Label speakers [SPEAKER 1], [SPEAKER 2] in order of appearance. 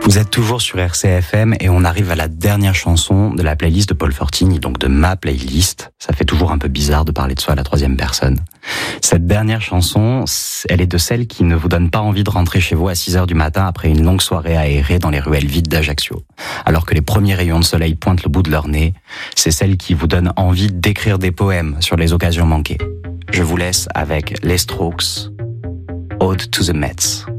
[SPEAKER 1] Vous êtes toujours sur RCFM et on arrive à la dernière chanson de la playlist de Paul Fortini, donc de ma playlist. Ça fait toujours un peu bizarre de parler de soi à la troisième personne. Cette dernière chanson, elle est de celles qui ne vous donnent pas envie de rentrer chez vous à 6h du matin après une longue soirée aérée dans les ruelles vides d'Ajaccio. Alors que les premiers rayons de soleil pointent le bout de leur nez, c'est celle qui vous donne envie d'écrire des poèmes sur les occasions manquées. Je vous laisse avec Les Strokes, Ode to the Mets.